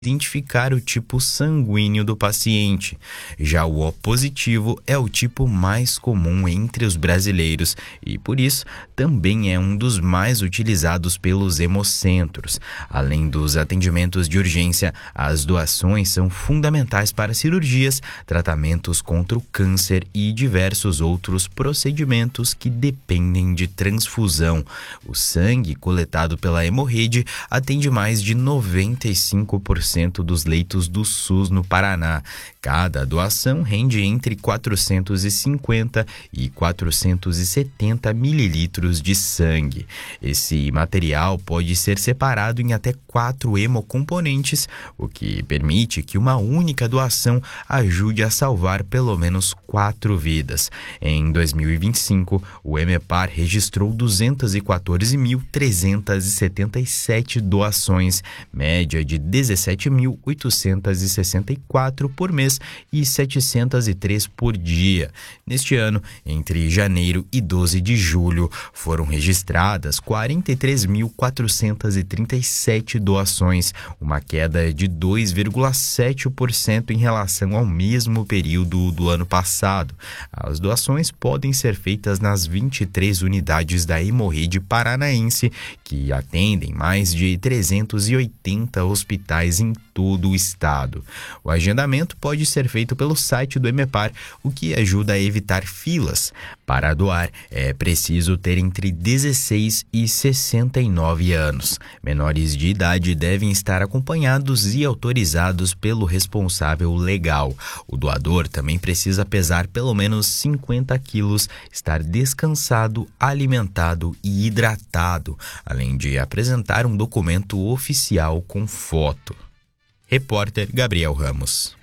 identificar o tipo sanguíneo do paciente. Já o O positivo é o tipo mais comum entre os brasileiros e, por isso, também é um dos mais utilizados pelos hemocentros. Além dos atendimentos de urgência, as doações são fundamentais para cirurgias, tratamentos contra o câncer e diversos outros procedimentos que dependem de transfusão. O sangue coletado pela Hemorrede atende mais de 95% dos leitos do SUS no Paraná. Cada doação rende entre 450 e 470 mililitros de sangue. Esse material pode ser separado em até 4 hemocomponentes, o que permite que uma única doação ajude a salvar pelo menos 4 vidas. Em 2025, o Hemepar registrou 214.377 doações, média de 17.864 por mês e 703 por dia. Neste ano, entre janeiro e 12 de julho, foram registradas 43.437 doações, uma queda de 2,7% em relação ao mesmo período do ano passado. As doações podem ser feitas nas 23 unidades da Hemorrede Paranaense, que atendem mais de 380 hospitais em todo o estado. O agendamento pode ser feito pelo site do Hemepar, o que ajuda a evitar filas. Para doar, é preciso ter entre 16 e 69 anos. Menores de idade devem estar acompanhados e autorizados pelo responsável legal. O doador também precisa pesar pelo menos 50 quilos, estar descansado, alimentado e hidratado, além de apresentar um documento oficial com foto. Repórter Gabriel Ramos.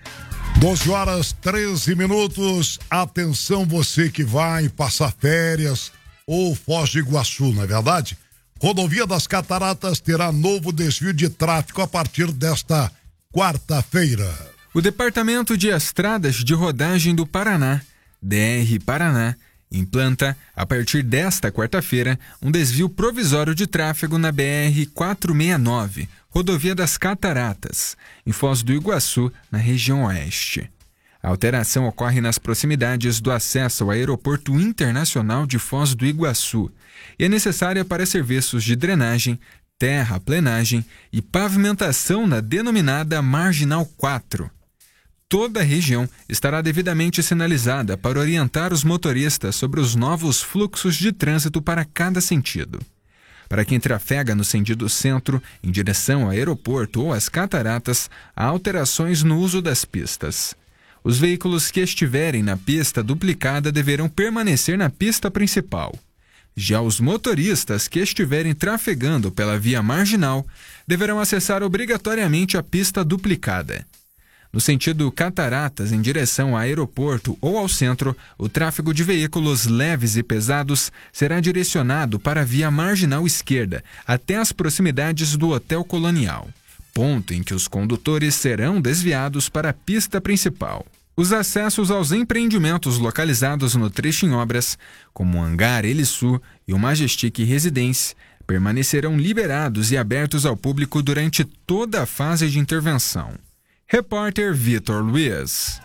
12h13. Atenção, você que vai passar férias ou Foz do Iguaçu, não é verdade? Rodovia das Cataratas terá novo desvio de tráfego a partir desta quarta-feira. O Departamento de Estradas de Rodagem do Paraná, DR Paraná, implanta, a partir desta quarta-feira, um desvio provisório de tráfego na BR-469, Rodovia das Cataratas, em Foz do Iguaçu, na região oeste. A alteração ocorre nas proximidades do acesso ao Aeroporto Internacional de Foz do Iguaçu e é necessária para serviços de drenagem, terraplenagem e pavimentação na denominada Marginal 4. Toda a região estará devidamente sinalizada para orientar os motoristas sobre os novos fluxos de trânsito para cada sentido. Para quem trafega no sentido centro, em direção ao aeroporto ou às cataratas, há alterações no uso das pistas. Os veículos que estiverem na pista duplicada deverão permanecer na pista principal. Já os motoristas que estiverem trafegando pela via marginal deverão acessar obrigatoriamente a pista duplicada. No sentido Cataratas, em direção ao aeroporto ou ao centro, o tráfego de veículos leves e pesados será direcionado para a via marginal esquerda, até as proximidades do Hotel Colonial, ponto em que os condutores serão desviados para a pista principal. Os acessos aos empreendimentos localizados no trecho em obras, como o Hangar Elisul e o Majestic Residence, permanecerão liberados e abertos ao público durante toda a fase de intervenção. Repórter Vitor Luiz.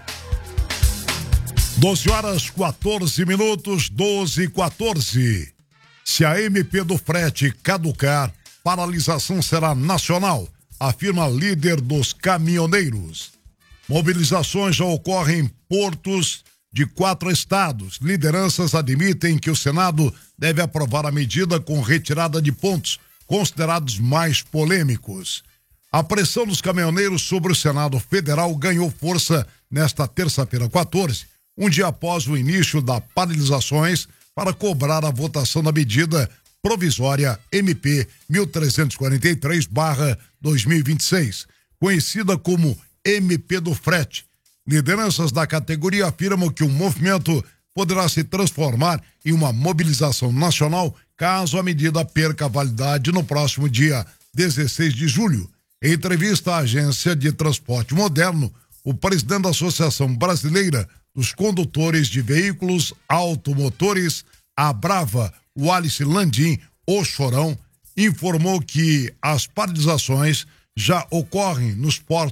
12h14, 12h14. Se a MP do frete caducar, paralisação será nacional, afirma líder dos caminhoneiros. Mobilizações já ocorrem em portos de 4 estados. Lideranças admitem que o Senado deve aprovar a medida com retirada de pontos considerados mais polêmicos. A pressão dos caminhoneiros sobre o Senado Federal ganhou força nesta terça-feira, 14, um dia após o início das paralisações para cobrar a votação da medida provisória MP 1343/2026, conhecida como MP do frete. Lideranças da categoria afirmam que o movimento poderá se transformar em uma mobilização nacional caso a medida perca a validade no próximo dia 16 de julho. Em entrevista à agência de transporte moderno, o presidente da Associação Brasileira dos Condutores de Veículos Automotores, a Brava, Wallace Landim, o Chorão, informou que as paralisações já ocorrem nos portos